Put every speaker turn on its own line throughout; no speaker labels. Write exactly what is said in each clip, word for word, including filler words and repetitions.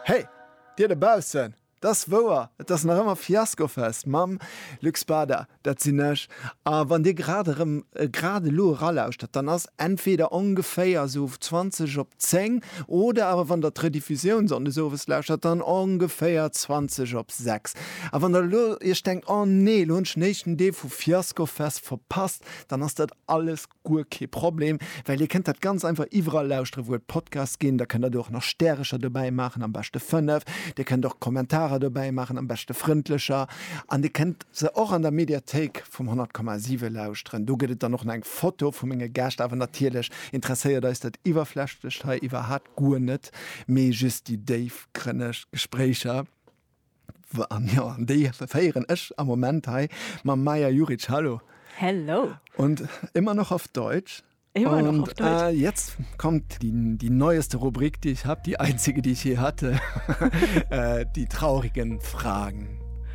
Hey, dir de Bausen, das woer, das noch immer Fiaskofest, Mam, Luxbader, dat sie nech. A wann dir gerade äh, gerade lo rallauscht, dann ass entweder ungefähr so zwanzig op zehn oder aber wann der Tradition sonde sowas lauscht, dann ungefähr zwanzig op sechs. Aber wenn der lo ihr denkt, oh nee, lunch nächsten D vu Fiaskofest verpasst, dann hast dat alles gut kein Problem, weil ihr kennt dat ganz einfach überall lauschen, wo Podcast gehen, da könnt ihr doch noch stärkerer dabei machen, am besten fünf, ihr könnt doch Kommentare dabei machen, am besten freundlicher. Und ihr könnt sie auch an der Mediathek vom hundert Komma sieben lauschen. Du geht dann noch ein Foto von meinen Gästen, aber natürlich interessiert euch das überflächlich, über hat gut nicht, mehr just die Dave-Krinisch Gespräche. Ja, die feiern ich am Moment mit Maja Juric. Hallo.
Hello.
Und immer noch auf Deutsch.
Immer
und,
noch auf Deutsch.
Äh, jetzt kommt die, die neueste Rubrik, die ich habe, die einzige, die ich hier hatte. äh, die traurigen Fragen.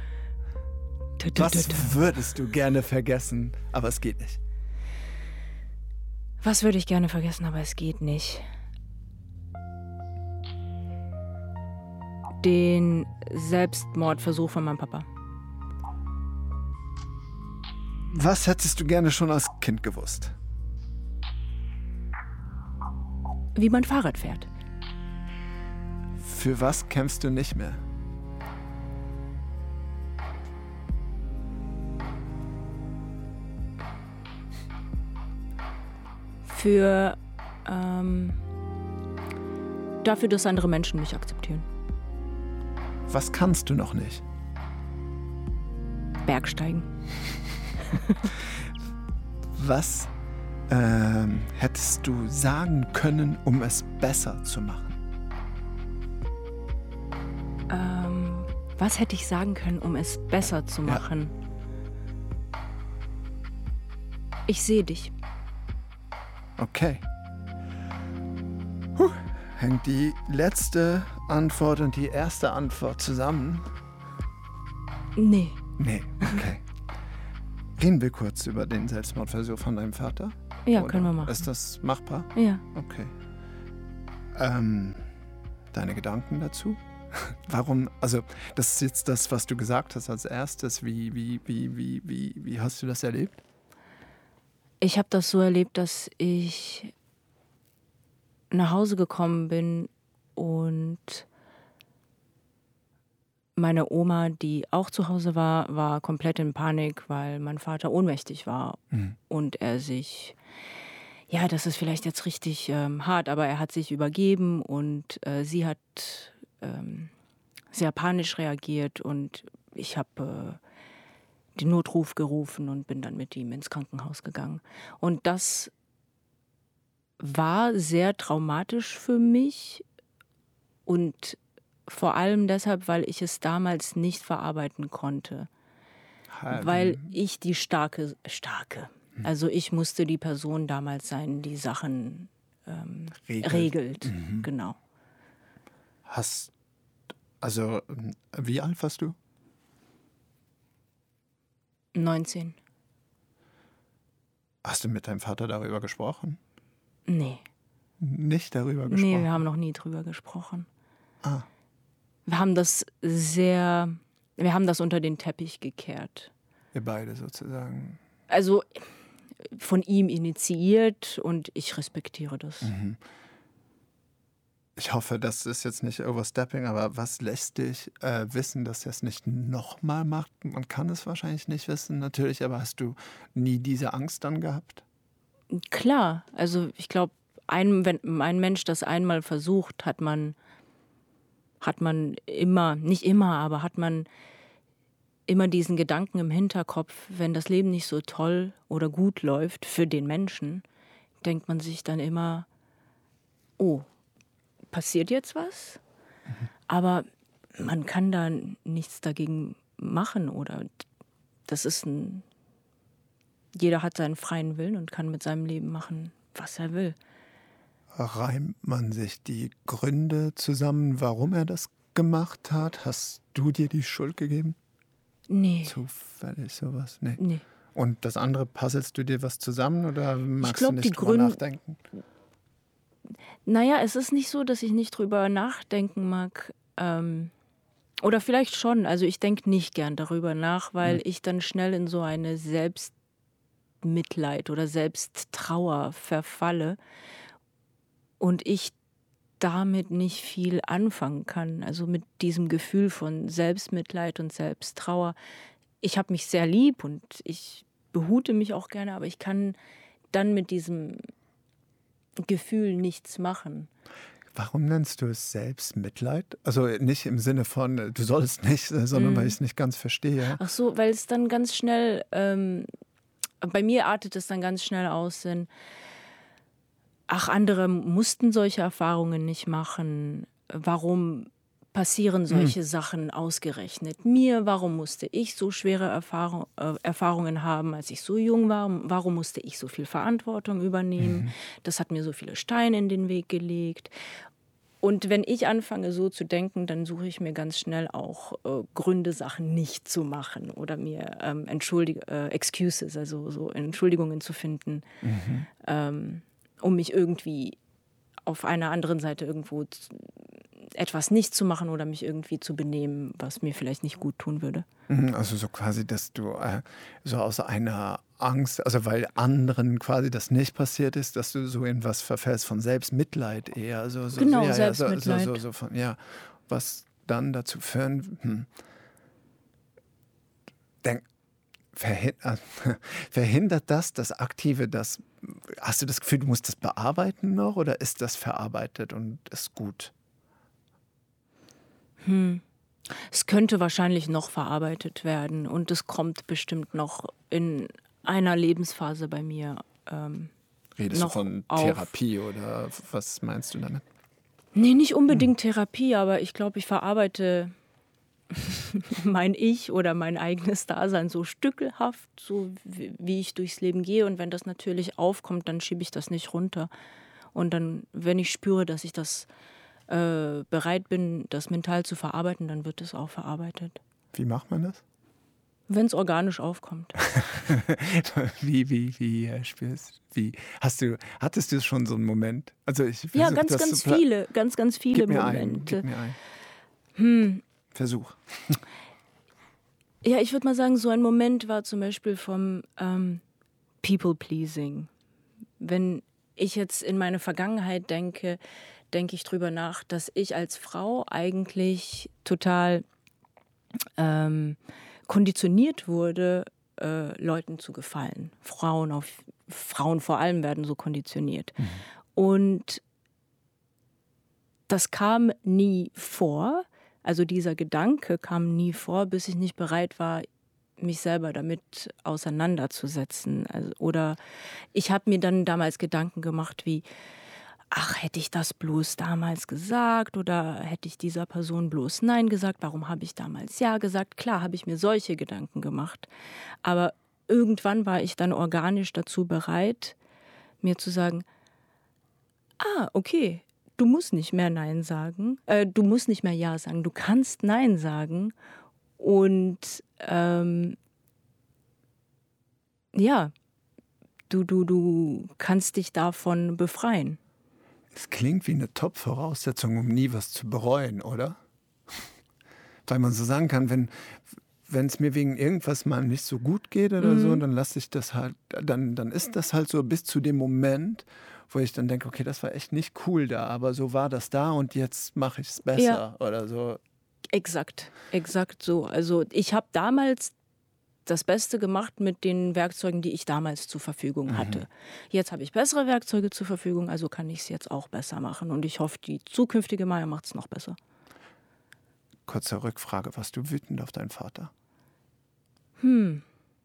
Was würdest du gerne vergessen, aber es geht nicht?
Was würde ich gerne vergessen, aber es geht nicht? Den Selbstmordversuch von meinem Papa.
Was hättest du gerne schon als Kind gewusst?
Wie man Fahrrad fährt.
Für was kämpfst du nicht mehr?
Für ähm, dafür, dass andere Menschen mich akzeptieren.
Was kannst du noch nicht?
Bergsteigen.
Was ähm, hättest du sagen können, um es besser zu machen?
Ähm, was hätte ich sagen können, um es besser zu machen? Ja. Ich sehe dich.
Okay. Puh. Hängt die letzte Antwort und die erste Antwort zusammen?
Nee.
Nee, okay. Reden wir kurz über den Selbstmordversuch von deinem Vater?
Ja,
Oder
können wir machen.
Ist das machbar?
Ja.
Okay. Ähm, deine Gedanken dazu? Warum, also das ist jetzt das, was du gesagt hast als erstes. Wie, wie, wie, wie, wie, wie hast du das erlebt?
Ich habe das so erlebt, dass ich nach Hause gekommen bin und meine Oma, die auch zu Hause war, war komplett in Panik, weil mein Vater ohnmächtig war mhm. und er sich, ja, das ist vielleicht jetzt richtig ähm, hart, aber er hat sich übergeben und äh, sie hat ähm, sehr panisch reagiert und ich habe äh, den Notruf gerufen und bin dann mit ihm ins Krankenhaus gegangen. Und das war sehr traumatisch für mich und vor allem deshalb, weil ich es damals nicht verarbeiten konnte. Halb. Weil ich die starke, starke, also ich musste die Person damals sein, die Sachen ähm, regelt. regelt. Mhm. Genau.
Hast, also wie alt warst du?
neunzehn.
Hast du mit deinem Vater darüber gesprochen?
Nee.
Nicht darüber gesprochen?
Nee, wir haben noch nie drüber gesprochen.
Ah.
Wir haben das sehr, wir haben das unter den Teppich gekehrt.
Ihr beide sozusagen.
Also von ihm initiiert und ich respektiere das.
Mhm. Ich hoffe, das ist jetzt nicht overstepping, aber was lässt dich äh, wissen, dass er es nicht nochmal macht? Man kann es wahrscheinlich nicht wissen, natürlich, aber hast du nie diese Angst dann gehabt?
Klar, also ich glaube, ein, wenn ein Mensch das einmal versucht, hat man hat man immer, nicht immer, aber hat man immer diesen Gedanken im Hinterkopf, wenn das Leben nicht so toll oder gut läuft für den Menschen, denkt man sich dann immer, oh, passiert jetzt was? Mhm. Aber man kann da nichts dagegen machen oder das ist ein, jeder hat seinen freien Willen und kann mit seinem Leben machen, was er will.
Reimt man sich die Gründe zusammen, warum er das gemacht hat? Hast du dir die Schuld gegeben?
Nee.
Zufällig sowas? Nee.
Nee.
Und das andere, puzzelst du dir was zusammen oder magst
glaub,
du nicht
die
drüber
Gründe,
nachdenken?
Naja, es ist nicht so, dass ich nicht drüber nachdenken mag. ähm, oder vielleicht schon, also ich denke nicht gern darüber nach, weil
Mhm.
ich dann schnell in so eine Selbstmitleid oder Selbsttrauer verfalle und ich damit nicht viel anfangen kann. Also mit diesem Gefühl von Selbstmitleid und Selbsttrauer. Ich habe mich sehr lieb und ich behute mich auch gerne, aber ich kann dann mit diesem Gefühl nichts machen.
Warum nennst du es Selbstmitleid? Also nicht im Sinne von, äh, du sollst nicht, äh, sondern
Mm.
weil ich es nicht ganz verstehe.
Ach so, weil es dann ganz schnell, ähm, bei mir artet es dann ganz schnell aus in, ach, andere mussten solche Erfahrungen nicht machen. Warum passieren
Hm.
solche Sachen ausgerechnet mir? Warum musste ich so schwere Erfahrung, äh, Erfahrungen haben, als ich so jung war? Warum musste ich so viel Verantwortung übernehmen?
Mhm.
Das hat mir so viele Steine in den Weg gelegt. Und wenn ich anfange, so zu denken, dann suche ich mir ganz schnell auch äh, Gründe, Sachen nicht zu machen oder mir ähm, Entschuldig äh, Excuses, also so Entschuldigungen zu finden,
Mhm.
ähm, um mich irgendwie auf einer anderen Seite irgendwo z- etwas nicht zu machen oder mich irgendwie zu benehmen, was mir vielleicht nicht gut tun würde.
Mhm, Also so quasi, dass du äh, so aus einer Angst, also weil anderen quasi das nicht passiert ist, dass du so in was verfällst von Selbstmitleid eher. So, so,
Genau,
so, ja, ja, so, so,
Selbstmitleid.
so, so von, ja, was dann dazu führen, hm, denk, verhindert, verhindert das, das Aktive, das, hast du das Gefühl, du musst das bearbeiten noch oder ist das verarbeitet und ist gut?
Hm. Es könnte wahrscheinlich noch verarbeitet werden und es kommt bestimmt noch in einer Lebensphase bei mir ähm,
Redest du
noch
von
auf.
Therapie oder was meinst du damit?
Nee, nicht unbedingt Therapie, aber ich glaube, ich verarbeite mein Ich oder mein eigenes Dasein so stückelhaft, so wie wie ich durchs Leben gehe. Und wenn das natürlich aufkommt, dann schiebe ich das nicht runter. Und dann, wenn ich spüre, dass ich das äh, bereit bin, das mental zu verarbeiten, dann wird es auch verarbeitet.
Wie macht man das?
Wenn es organisch aufkommt.
wie, wie, wie äh, spielst wie hast du, hattest du schon so einen Moment? Also ich
Ja,
versuch
ganz,
das
ganz
zu pla-
viele, ganz, ganz viele
Gib mir einen,
Momente.
gib mir einen.
Hm.
Versuch.
Ja, ich würde mal sagen, so ein Moment war zum Beispiel vom ähm, People-Pleasing. Wenn ich jetzt in meine Vergangenheit denke, denke ich drüber nach, dass ich als Frau eigentlich total ähm, konditioniert wurde, äh, Leuten zu gefallen. Frauen, auf, Frauen vor allem werden so konditioniert.
Mhm.
Und das kam nie vor, also dieser Gedanke kam nie vor, bis ich nicht bereit war, mich selber damit auseinanderzusetzen. Also, oder ich habe mir dann damals Gedanken gemacht wie, ach, hätte ich das bloß damals gesagt oder hätte ich dieser Person bloß Nein gesagt? Warum habe ich damals Ja gesagt? Klar, habe ich mir solche Gedanken gemacht. Aber irgendwann war ich dann organisch dazu bereit, mir zu sagen, ah, okay, du musst nicht mehr Nein sagen, äh, du musst nicht mehr Ja sagen, du kannst Nein sagen und ähm, ja, du, du, du kannst dich davon befreien.
Es klingt wie eine Top-Voraussetzung, um nie was zu bereuen, oder? Weil man so sagen kann, wenn wenn es mir wegen irgendwas mal nicht so gut geht oder
Mhm.
so, dann lasse ich das halt, dann, dann ist das halt so bis zu dem Moment, wo ich dann denke, okay, das war echt nicht cool da, aber so war das da und jetzt mache ich es besser
Ja.
oder so.
Exakt, exakt so. Also ich habe damals das Beste gemacht mit den Werkzeugen, die ich damals zur Verfügung hatte. Jetzt habe ich bessere Werkzeuge zur Verfügung, also kann ich es jetzt auch besser machen. Und ich hoffe, die zukünftige Maya macht es noch besser.
Kurze Rückfrage, warst du wütend auf deinen Vater?
Hm.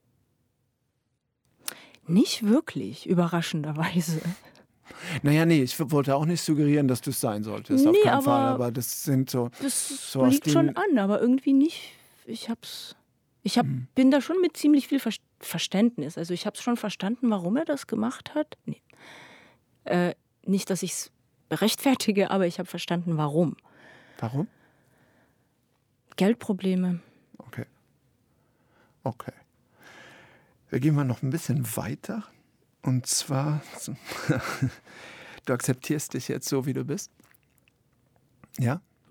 Nicht wirklich, überraschenderweise.
Naja, nee, ich wollte auch nicht suggerieren, dass du es sein solltest, auf
Nee,
keinen Fall,
aber
aber das sind so,
das
so aus
liegt schon
den,
an, aber irgendwie nicht. Ich hab's. Ich hab,
Hm.
bin da schon mit ziemlich viel Ver- Verständnis. Also ich habe es schon verstanden, warum er das gemacht hat. Nee. Äh, nicht, dass ich es rechtfertige, aber ich habe verstanden, warum.
Warum?
Geldprobleme.
Okay. Okay. Wir gehen mal noch ein bisschen weiter. Und zwar, du akzeptierst dich jetzt so, wie du bist? Ja?
Ja.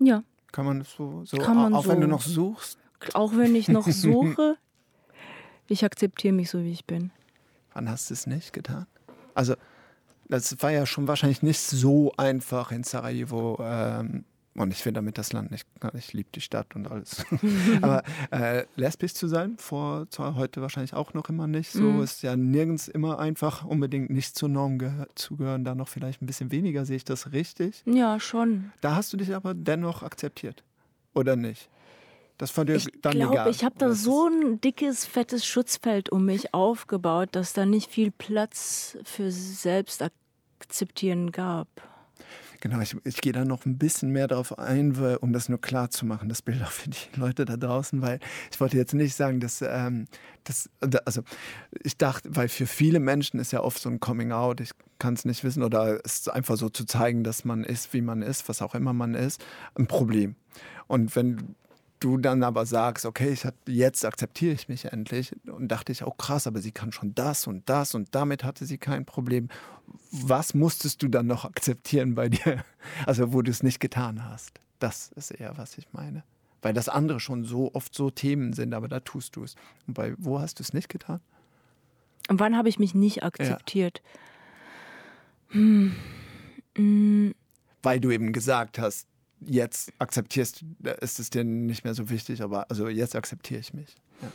Kann man das so, so
Kann man
auch
so.
wenn du noch suchst?
Auch wenn ich noch suche, ich akzeptiere mich so, wie ich bin.
Wann hast du es nicht getan? Also, das war ja schon wahrscheinlich nicht so einfach in Sarajevo. Ähm, und ich will damit das Land nicht, ich liebe die Stadt und alles. Aber äh, lesbisch zu sein, vor zwar heute wahrscheinlich auch noch immer nicht. So
Mhm.
ist ja nirgends immer einfach, unbedingt nicht zur Norm gehör, zu gehören. Da noch vielleicht ein bisschen weniger, sehe ich das richtig.
Ja, schon.
Da hast du dich aber dennoch akzeptiert. Oder nicht? Das war dir
Ich
dann
glaube,
egal.
ich habe da
Oder ist
so ein dickes, fettes Schutzfeld um mich aufgebaut, dass da nicht viel Platz für Selbstakzeptieren gab.
Genau, ich, ich gehe da noch ein bisschen mehr darauf ein, weil, um das nur klar zu machen, das Bild auch für die Leute da draußen, weil ich wollte jetzt nicht sagen, dass, ähm, dass also ich dachte, weil für viele Menschen ist ja oft so ein Coming-out, ich kann es nicht wissen, oder es ist einfach so zu zeigen, dass man ist, wie man ist, was auch immer man ist, ein Problem. Und wenn du dann aber sagst, okay, ich hab, jetzt akzeptiere ich mich endlich, und dachte ich, oh krass, aber sie kann schon das und das und damit hatte sie kein Problem. Was musstest du dann noch akzeptieren bei dir? Also wo du es nicht getan hast. Das ist eher, was ich meine. Weil das andere schon so oft so Themen sind, aber da tust du es. Und bei wo hast du es nicht getan?
Und wann habe ich mich nicht akzeptiert? Ja. Hm. Hm.
Weil du eben gesagt hast, jetzt akzeptierst, ist es dir nicht mehr so wichtig, aber also jetzt akzeptiere ich mich. Ja.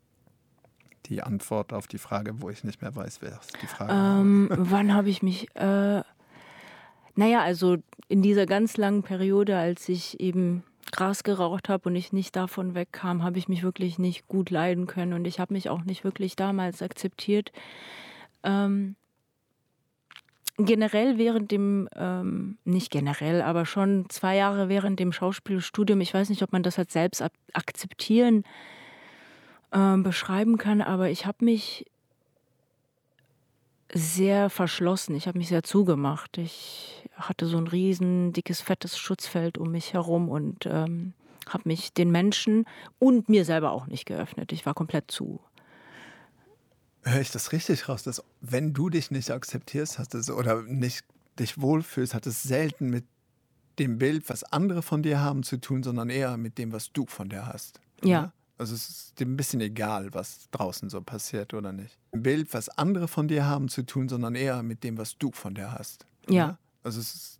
Die Antwort auf die Frage, wo ich nicht mehr weiß, wer ist die Frage.
Ähm, wann habe ich mich, äh, naja, also in dieser ganz langen Periode, als ich eben Gras geraucht habe und ich nicht davon wegkam, habe ich mich wirklich nicht gut leiden können und ich habe mich auch nicht wirklich damals akzeptiert. Ähm, generell während dem, ähm, nicht generell, aber schon zwei Jahre während dem Schauspielstudium, ich weiß nicht, ob man das als selbst akzeptieren äh, beschreiben kann, aber ich habe mich sehr verschlossen, ich habe mich sehr zugemacht. Ich hatte so ein riesen, dickes, fettes Schutzfeld um mich herum und ähm, habe mich den Menschen und mir selber auch nicht geöffnet. Ich war komplett zu.
Höre ich das richtig raus, dass wenn du dich nicht akzeptierst, hast es oder nicht dich wohlfühlst, hat es selten mit dem Bild, was andere von dir haben, zu tun, sondern eher mit dem, was du von dir hast.
Ja.
Ja? Also es ist dir ein bisschen egal, was draußen so passiert oder nicht. Ein Bild, was andere von dir haben, zu tun, sondern eher mit dem, was du von dir hast.
Ja.
Also es ist